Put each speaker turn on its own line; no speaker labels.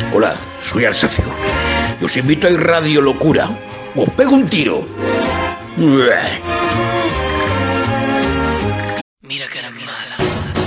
Hola, soy Alsacio. Y os invito a ir Radio Locura. Os pego un tiro.